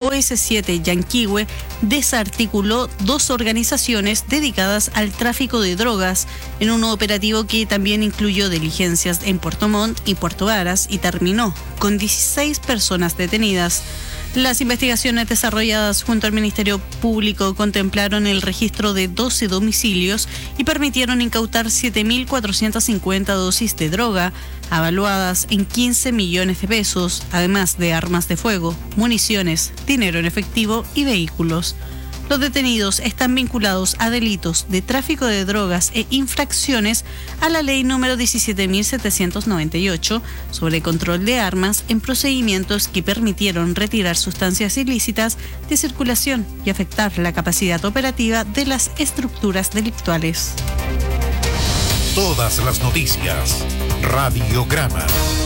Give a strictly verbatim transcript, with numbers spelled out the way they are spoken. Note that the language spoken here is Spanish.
O S siete Yanquihue desarticuló dos organizaciones dedicadas al tráfico de drogas en un operativo que también incluyó diligencias en Puerto Montt y Puerto Varas y terminó con dieciséis personas detenidas. Las investigaciones desarrolladas junto al Ministerio Público contemplaron el registro de doce domicilios y permitieron incautar siete mil cuatrocientas cincuenta dosis de droga, avaluadas en quince millones de pesos, además de armas de fuego, municiones, dinero en efectivo y vehículos. Los detenidos están vinculados a delitos de tráfico de drogas e infracciones a la ley número diecisiete mil setecientos noventa y ocho sobre control de armas en procedimientos que permitieron retirar sustancias ilícitas de circulación y afectar la capacidad operativa de las estructuras delictuales. Todas las noticias. Radiograma.